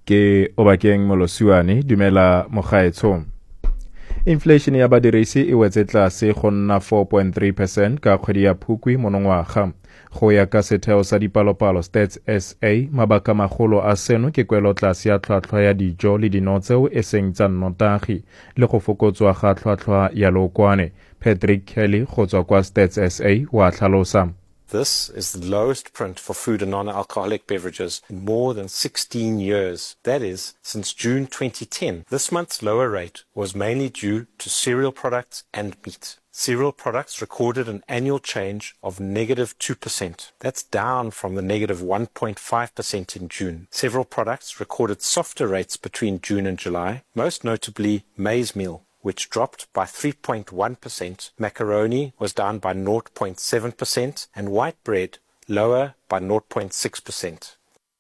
ke Obakeng Molosiwane dumela mogaetsho. Inflation ya badirisi e wetse tlase go nna 4.3% ka kgwedi ya Phukwi monongwaga. Go ya ka setheo sa dipalopalo Stats SA, mabaka magolo a seno ke kwelotlase ya tlhwatlhwa ya dijo le dino tseo e seng tsa nnotagi le go fokotswa ga tlhwatlhwa ya lookwane. Patrick Kelly go tswa kwa Stats SA wa tlhalosa. This is the lowest print for food and non-alcoholic beverages in more than 16 years. That is, since June 2010. This month's lower rate was mainly due to cereal products and meat. Cereal products recorded an annual change of -2%. That's down from the -1.5% in June. Several products recorded softer rates between June and July, most notably maize meal, which dropped by 3.1%, macaroni was down by 0.7%, and white bread lower by 0.6%.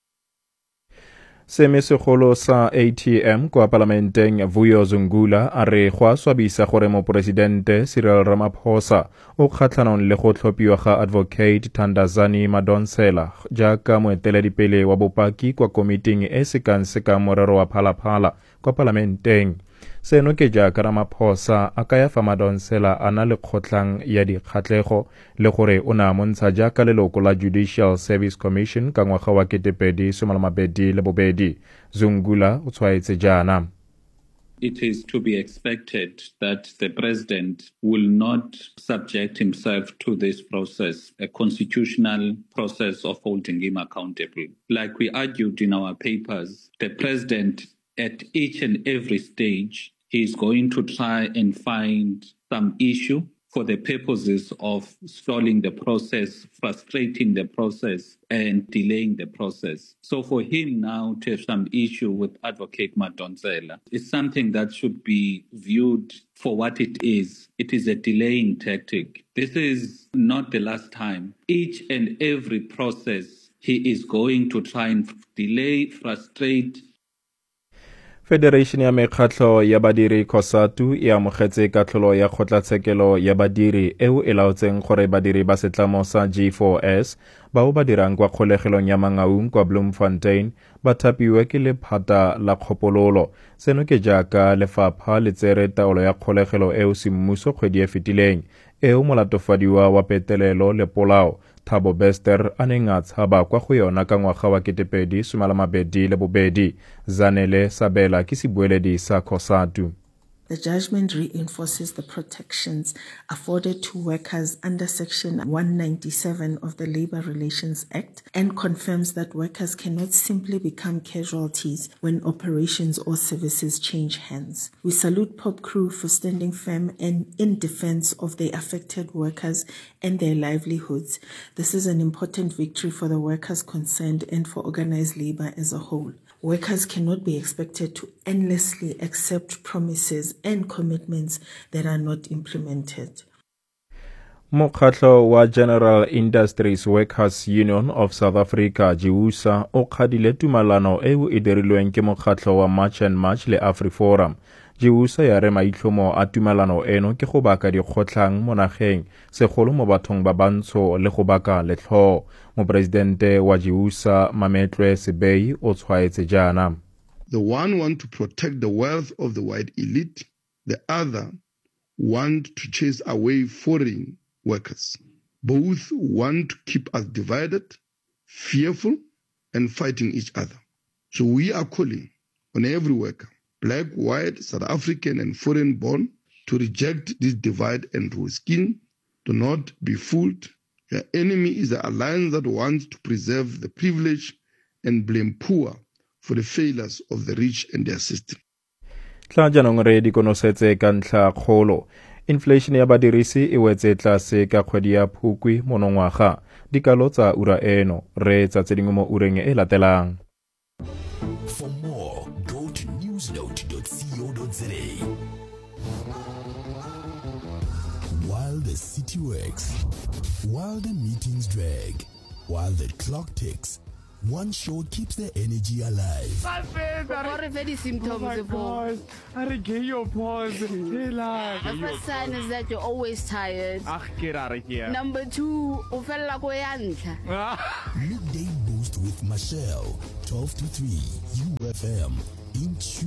Semisegolo sa ATM kwa parlamenteng Vuyo Zungula a re go a swabisa gore moporesidente Cyril Ramaphosa o kgatlhanong le go tlhophiwa ga Advocate Thandazani Madonsela jaaka moeteledipele wa bopaki kwa komiting e sekanseka morero wa phalaphala kwa parlamenteng. Seno ke jaaka Ramaphosa a kaya fa Madonsela a na le kgotlang ya dikgatlego le gore o na montsha jaaka leloko la Judicial Service Commission ka ngwaga wa 2022. Zungula o tshwaetse jaana. It is to be expected that the president will not subject himself to this process, a constitutional process of holding him accountable. Like we argued in our papers, the president at each and every stage is going to try and find some issue for the purposes of stalling the process, frustrating the process, and delaying the process. So for him now to have some issue with Advocate Madonsela is something that should be viewed for what it is. It is a delaying tactic. This is not the last time. Each and every process he is going to try and delay, frustrate. Federation ya mekgatlho ya badiri COSATU e amogetse katlholo ya kgotlatshekelo ya badiri eo e laotseng gore badiri ba setlamo sa G4S bao ba dirang kwa kgolegelong ya Mangaung kwa Bloemfontein ba thapiwe ke lephata la kgopololo. Seno ke jaaka lefapha le tsere taolo ya kgolegelo eo semmuso kgwedi e fetileng eo molatofadiwa wa petelelo le polao Thabo Bester a neng a tshaba kwa go yona ka ngwaga wa 2022. Zanele Sabela ke sebueledi sa COSATU. The judgment reinforces the protections afforded to workers under Section 197 of the Labour Relations Act and confirms that workers cannot simply become casualties when operations or services change hands. We salute POP Crew for standing firm and in defense of the affected workers and their livelihoods. This is an important victory for the workers concerned and for organized labor as a whole. Workers cannot be expected to endlessly accept promises and commitments that are not implemented. Mokgatlho wa General Industries Workers Union of South Africa, GIUSA, o kgadile tumalano eo e dirilweng ke mokgatlho wa March and March le AfriForum. GIUSA ya re maitlhomo a tumalano eno ke go baka dikgotlang mo nageng, segolo mo bathong ba bantsho le go baka letlho. Mopresidente wa GIUSA Mametlwe Sebei o tshwaetse jaana. The one want to protect the wealth of the white elite, the other want to chase away foreign workers. Both want to keep us divided, fearful, and fighting each other. So we are calling on every worker, black, white, South African, and foreign born, to reject this divide and rule scheme. Do not be fooled. Your enemy is the alliance that wants to preserve the privilege and blame poor for the failures of the rich and their system. Tla janong re di konosetse ka ntlha kgolo. Inflation ya badirisi e wetse tlase ka kgwedi ya Phukwi monongwaga. Dikalo tsa ura eno re tsa tsedingo mo ureng e latelang. For more, go to newsnote.co.za. While the city works, while the meetings drag, while the clock ticks, one show keeps the energy alive. What are the symptoms of pause? I get your pause. The first sign is that you're always tired. Get out of here. Number 2, Midday Boost with Michelle 12 to 3, UFM, in tune.